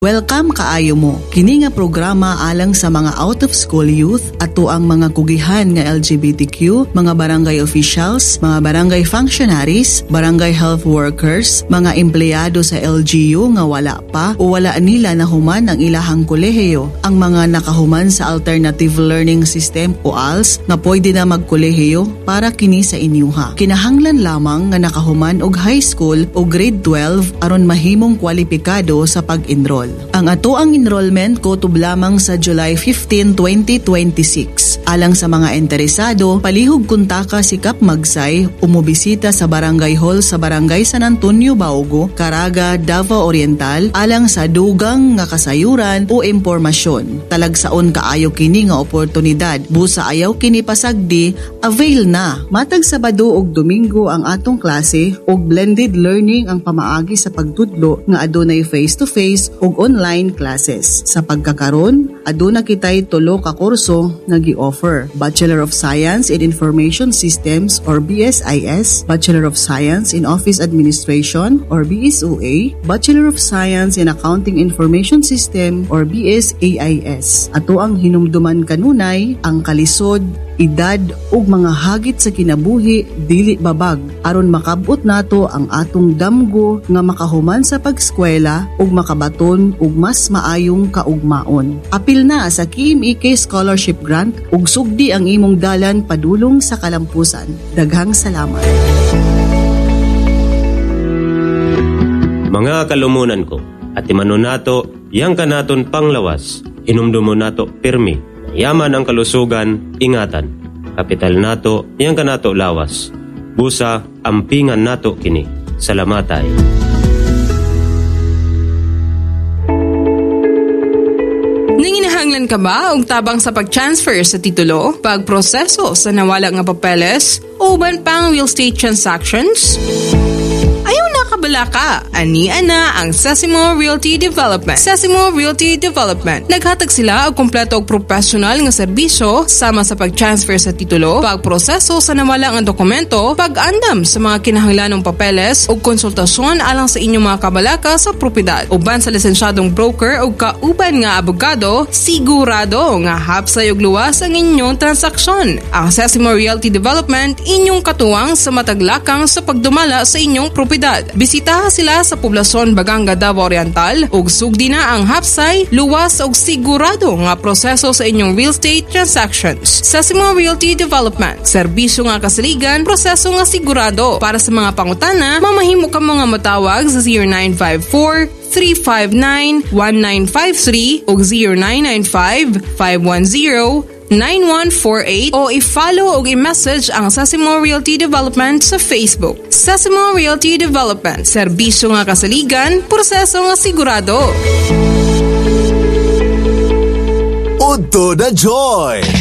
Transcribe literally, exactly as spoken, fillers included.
Welcome kaayo mo. Kini nga programa alang sa mga out-of-school youth ato ang mga kugihan nga L G B T Q, mga barangay officials, mga barangay functionaries, barangay health workers, mga empleyado sa L G U nga wala pa o wala nila nahuman ang ilahang kolehiyo, ang mga nakahuman sa Alternative Learning System o A L S nga pwede na magkolehiyo para kini sa inyuha. Kinahanglan lamang nga nakahuman og high school o grade twelve aron mahimong kwalipikado sa pag-enroll. Ang ato ang enrollment kutob lamang sa July fifteenth, twenty twenty-six. Alang sa mga interesado, palihog kuntaka si Kap Magsay umobisita sa Barangay Hall sa Barangay San Antonio, Baugo, Caraga, Davao Oriental alang sa dugang nga kasayuran o impormasyon. Talagsaon kaayo kini nga oportunidad. Busa ayaw kini pasagdi, avail na. Matag Sabado ug Domingo ang atong klase ug blended learning ang pamaagi sa pagtudlo nga adunay face-to-face ug online classes. Sa pagkakaron, aduna kitay tulo ka kurso nga gi-offer. Bachelor of Science in Information Systems or B S I S, Bachelor of Science in Office Administration or B S O A, Bachelor of Science in Accounting Information System or B S A I S. Ato ang hinumduman kanunay ang kalisod, edad ug mga hagit sa kinabuhi dili babag aron makabot nato ang atong damgo nga makahuman sa pagskwela ug makabaton ug mas maayong kaugmaon. Apil na sa K M E K Scholarship Grant ug sugdi ang imong dalan padulong sa kalampusan. Daghang salamat. Mga kalumunan ko, at imanon nato, yang kanaton panglawas, inumdumo nato pirmi, yaman ang kalusugan, ingatan, kapital nato, yang kanato lawas, busa, ampingan nato kini, salamatay. Nanginahanglan ka ba og tabang sa pag-transfer sa titulo, pagproseso sa nawala nga papeles, o uban pang real estate transactions? Ayaw nakabala ka, ani ana ang Sesimo Realty Development. Sesimo Realty Development. Naghatag sila og kompleto og professional nga serbisyo sama sa pag-transfer sa titulo, pagproseso sa nawala nga dokumento, pag-andam sa mga kinahanglanong papeles ug konsultasyon alang sa inyong mga kabalaka sa propiedad. Uban sa lisensyadong broker ug kauban nga abogado, sigurado nga hapsay ug luwas ang inyong transaksyon. Ang Sesimo Realty Development inyong katuwang sa mataglakang sa pagdumala sa inyong propiedad. Bisitaha sila sa Poblasyon Baganga, Davao Oriental ug sugdi na ang hapsay, luwas ug sigurado nga proseso sa inyong real estate transactions. Sesimo Realty Development, serbisyo nga kasaligan, proseso nga sigurado. Para sa mga pangutana, mamahimo ka mga matawag sa zero nine five four, three five nine, one nine five three ug zero nine nine five, five one zero, nine one four eight o i-follow o i-message ang Sesimo Realty Development sa Facebook. Sesimo Realty Development, serbisyo nga kasaligan, proseso nga sigurado. Udto na Joy!